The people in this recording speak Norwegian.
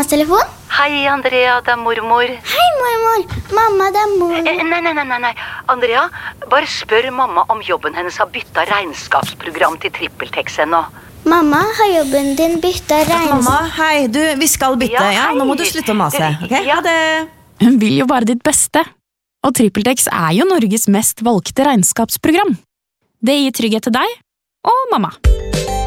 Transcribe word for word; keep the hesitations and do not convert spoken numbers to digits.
mammas telefon? Hei, Andrea, det er mormor. Hei, mormor. Mamma, det er mormor. Eh, nei, nei, nei, nei, nei. Andrea, bare spør mamma om jobben hennes har byttet regnskapsprogram til TrippelTex ennå. Mamma, har jobben din byttet regnskap? Mamma, hei, du, vi skal bytte, ja, Ja, hei. nå må du slutte å mase, ok? Ja. Ha det. Hun vil jo bare ditt beste. Og TrippelTex er jo Norges mest valgte regnskapsprogram. Det gir trygghet til deg og mamma.